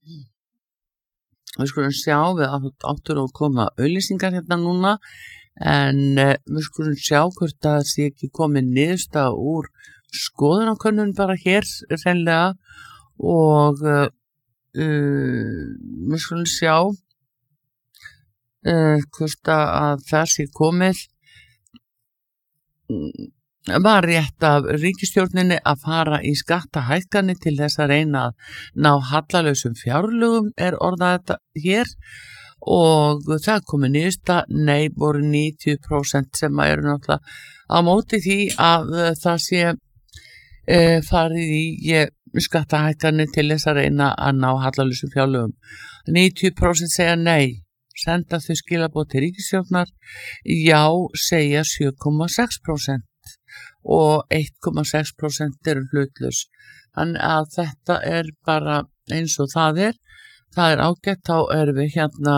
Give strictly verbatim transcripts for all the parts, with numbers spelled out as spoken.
Við skulum sjá, við áttum að koma auglýsingar hérna núna, en uh, við skulum sjá hvort það sé ekki komið niðurstaða úr skoðanakönnun bara hér hreinlega og uh, uh, við skulum sjá uh, hvort að það sé komið. Var rétt af ríkisstjórninni að fara í skattahækkanir til þess að reyna að ná hallalausum fjárlögum er orðað þetta hér og það komið niðurstaða, nei, voru níutíu prósent sem eru náttúrulega á móti því að það sé e, farið í e, skattahækkanir til þess að reyna að ná hallalausum fjárlögum. níutíu prósent segja nei, senda þau skilaboð til ríkisstjórnar, já, segja sjö komma sex prósent. Og eitt komma sex prósent eru hlutlaus. Þannig að þetta er bara eins og það er. Það er ágætt, þá erum við hérna,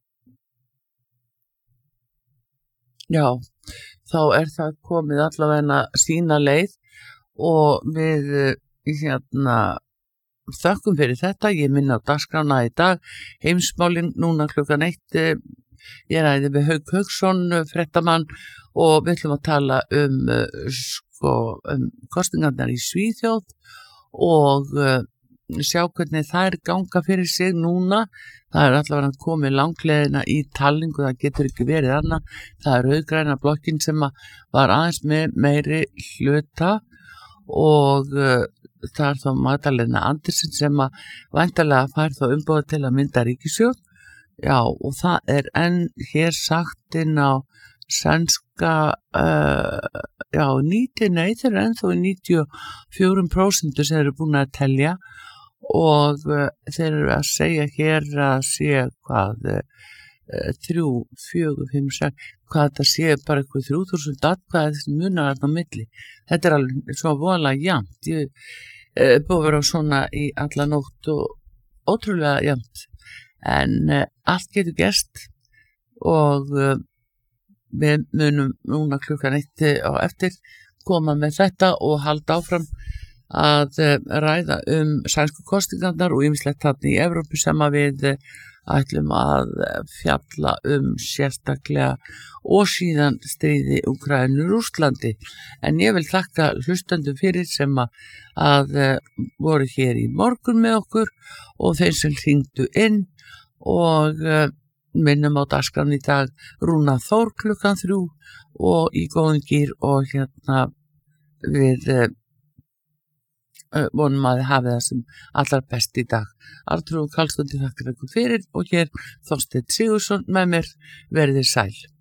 já, þá er það komið allavega sína leið og við hérna þökkum fyrir þetta. Ég minna á dagskrána í dag, heimsmálin núna klukkan eitt. Ég ræði við Hauk Hauksson, fréttamann, og við ætlum að tala um, sko, um kosningarnar í Svíþjóð og uh, sjá hvernig þær ganga fyrir sig núna. Það er allavega komið langleiðina í talningu, það getur ekki verið annað. Það er rauðgræna blokkin sem var aðeins með meiri hluta og uh, það er þá Magdalena Andersen sem að væntanlega fær þá umboð til að mynda ríkisstjórn. Já, og það er enn hér sagt inn á sænska, uh, já, níutíu, nei, þeir eru ennþá níutíu og fjögur prósent sem eru búin að telja og uh, þeir eru að segja hér að sé hvað, uh, þrjú, fjögur, fimm, sex, hvað þetta sé bara eitthvað þrjú þúsund atkvæði sem munar þarna á milli. Þetta er alveg svo voðalega jafnt. Ég uh, búið að vera svona í alla nótt og ótrúlega jafnt. En uh, allt getur gerst og uh, við munum núna klukkan eitt á eftir koma með þetta og halda áfram að uh, ræða um sænsku kosningarnar og ýmislegt þarna í Evrópu sem að við uh, ætlum að fjalla um sérstaklega og síðan stríði Úkraínu Rússlandi. En ég vil þakka hlustendum fyrir sem að, að uh, voru hér í morgun með okkur og þeir sem hringdu inn og uh, minnum á dagskrána í dag Rúna Þór klukkan þrjú og í góðum gír og hérna við uh, uh, vonum að þið hafið það sem allar best í dag. Arnþrúður Karlsdóttir þakkar ykkur fyrir og hér Þorsteinn Sigurðsson með mér, verið þið sæl.